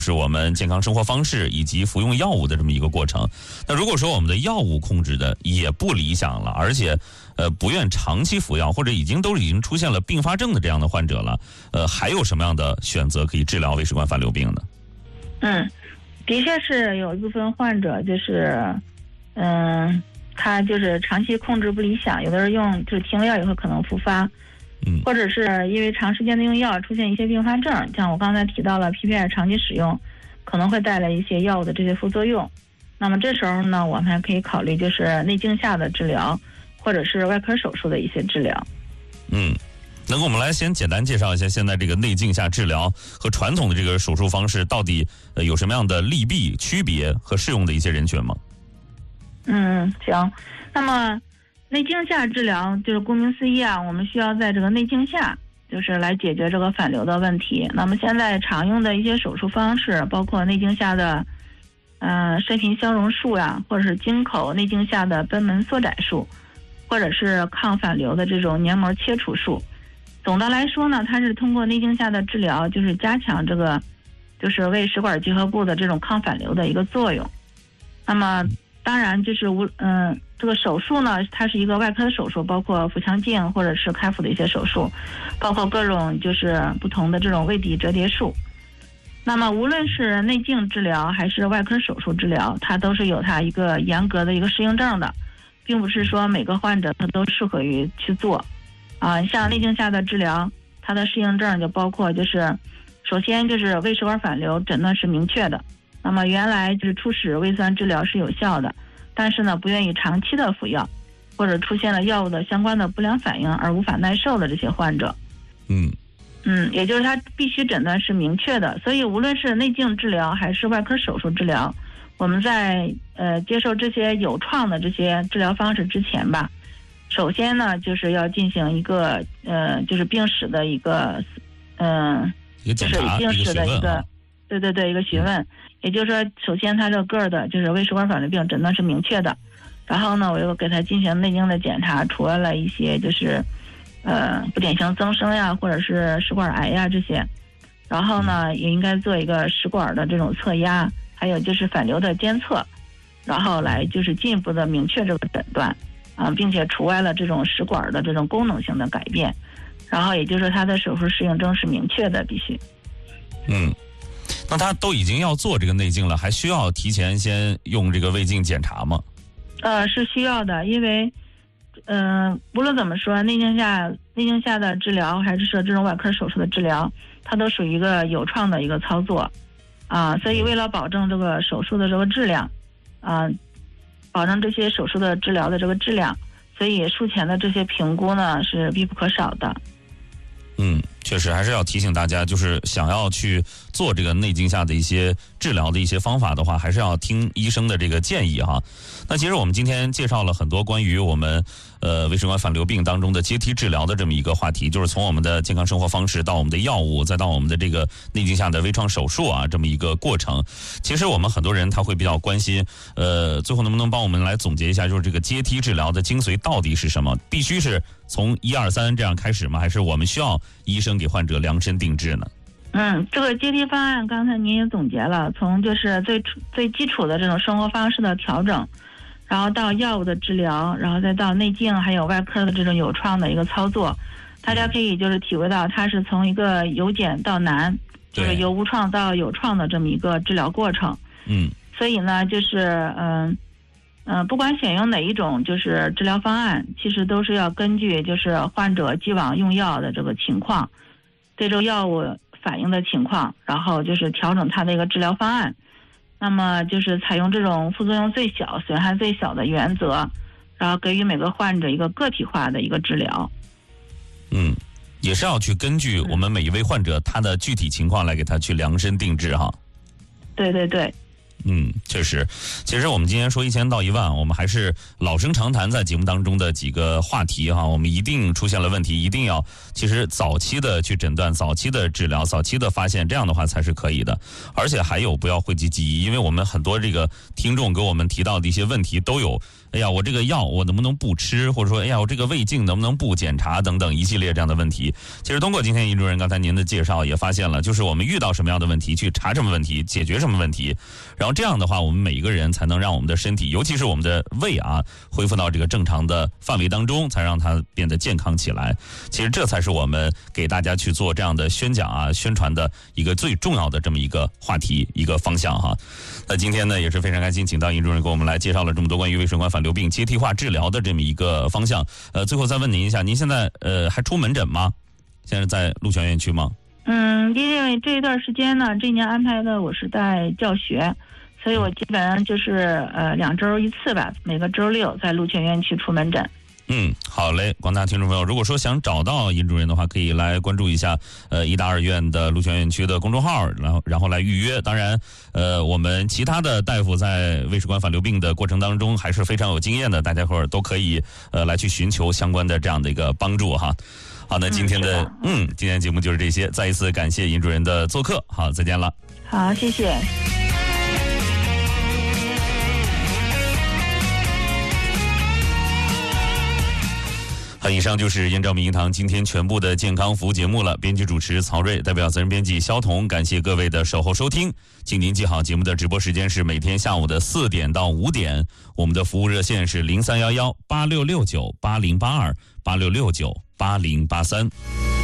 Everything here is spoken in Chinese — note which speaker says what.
Speaker 1: 是我们健康生活方式以及服用药物的这么一个过程。那如果说我们的药物控制的也不理想了，而且不愿长期服药，或者已经出现了并发症的这样的患者了，还有什么样的选择可以治疗胃食管反流病呢？
Speaker 2: 的确是有一部分患者就是他就是长期控制不理想，有的人用就是停了药以后可能复发，或者是因为长时间的用药出现一些并发症，像我刚才提到了 PPI 长期使用可能会带来一些药物的这些副作用。那么这时候呢，我们还可以考虑就是内镜下的治疗，或者是外科手术的一些治疗。
Speaker 1: 能给我们来先简单介绍一下现在这个内镜下治疗和传统的这个手术方式到底有什么样的利弊区别和适用的一些人群吗？
Speaker 2: 行。那么内镜下治疗就是顾名思义啊，我们需要在这个内镜下就是来解决这个反流的问题。那么现在常用的一些手术方式包括内镜下的射频消融术呀，或者是经口内镜下的贲门缩窄术，或者是抗反流的这种黏膜切除术。总的来说呢，它是通过内镜下的治疗，就是加强这个就是胃食管结合部的这种抗反流的一个作用。那么当然就是这个手术呢，它是一个外科的手术，包括腹腔镜或者是开腹的一些手术，包括各种就是不同的这种胃底折叠术。那么无论是内镜治疗还是外科手术治疗，它都是有它一个严格的一个适应症的，并不是说每个患者他都适合于去做。像内镜下的治疗，它的适应症就包括就是首先就是胃食管反流诊断是明确的，那么原来就是初始胃酸治疗是有效的，但是呢不愿意长期的服药，或者出现了药物的相关的不良反应而无法耐受的这些患者。也就是它必须诊断是明确的。所以无论是内镜治疗还是外科手术治疗，我们在接受这些有创的这些治疗方式之前吧，首先呢就是要进行一个就是病史的一个就是病史的一个一个询问。也就是说首先他这个的就是胃食管反流病诊断是明确的，然后呢我又给他进行内镜的检查，除了一些就是不典型增生呀，或者是食管癌呀这些，然后呢也应该做一个食管的这种测压，还有就是反流的监测，然后来就是进一步的明确这个诊断并且除外了这种食管的这种功能性的改变，然后也就是说他的手术适应症是明确的，必须。
Speaker 1: 那他都已经要做这个内镜了，还需要提前先用这个胃镜检查吗？
Speaker 2: 是需要的，因为无论怎么说，内镜下的治疗还是说这种外科手术的治疗，它都属于一个有创的一个操作所以为了保证这个手术的这个质量保证这些手术的治疗的这个质量，所以术前的这些评估呢是必不可少的。
Speaker 1: 确实还是要提醒大家，就是想要去做这个内镜下的一些治疗的一些方法的话，还是要听医生的这个建议哈。那其实我们今天介绍了很多关于我们胃食管反流病当中的阶梯治疗的这么一个话题，就是从我们的健康生活方式到我们的药物，再到我们的这个内镜下的微创手术这么一个过程。其实我们很多人他会比较关心最后能不能帮我们来总结一下，就是这个阶梯治疗的精髓到底是什么？必须是从1、2、3这样开始吗？还是我们需要医生给患者量身定制呢？
Speaker 2: 这个阶梯方案刚才您也总结了，从就是最基础的这种生活方式的调整，然后到药物的治疗，然后再到内镜还有外科的这种有创的一个操作，大家可以就是体会到它是从一个由简到难，就是由无创到有创的这么一个治疗过程。所以呢就是不管选用哪一种就是治疗方案，其实都是要根据就是患者既往用药的这个情况，对这个药物反应的情况，然后就是调整它的一个治疗方案。那么就是采用这种副作用最小、损害最小的原则，然后给予每个患者一个个体化的一个治疗。
Speaker 1: 也是要去根据我们每一位患者他的具体情况来给他去量身定制哈。
Speaker 2: 对。
Speaker 1: 确实，其实我们今天说1000到1万，我们还是老生常谈，在节目当中的几个话题哈，我们一定出现了问题，一定要其实早期的去诊断、早期的治疗、早期的发现，这样的话才是可以的。而且还有不要讳疾忌医，因为我们很多这个听众给我们提到的一些问题都有，哎呀，我这个药我能不能不吃，或者说哎呀，我这个胃镜能不能不检查等等一系列这样的问题。其实通过今天尹主任刚才您的介绍，也发现了，就是我们遇到什么样的问题，去查什么问题，解决什么问题，然后这样的话，我们每一个人才能让我们的身体，尤其是我们的胃啊，恢复到这个正常的范围当中，才让它变得健康起来。其实这才是我们给大家去做这样的宣讲啊、宣传的一个最重要的这么一个话题、一个方向哈。那今天呢，也是非常开心，请到尹主任给我们来介绍了这么多关于胃水管反流病阶梯化治疗的这么一个方向。最后再问您一下，您现在还出门诊吗？现在在鹿泉院区吗？
Speaker 2: 因为这一段时间呢，这一年安排的我是在教学，所以我基本上就是2周1次吧，每个周6在鹿泉院区出门诊。
Speaker 1: 好嘞，广大听众朋友，如果说想找到尹主任的话，可以来关注一下医大2院的鹿泉院区的公众号，然后来预约。当然，我们其他的大夫在胃食管反流病的过程当中还是非常有经验的，大家伙儿都可以来去寻求相关的这样的一个帮助哈。好，那今天的今天节目就是这些，再一次感谢尹主任的做客，好，再见了。
Speaker 2: 好，谢谢。
Speaker 1: 好，以上就是燕赵名医堂今天全部的健康服务节目了。编辑主持曹睿，代表责任编辑肖彤，感谢各位的守候收听。请您记好，节目的直播时间是每天下午的4点到5点，我们的服务热线是03118669808286698083。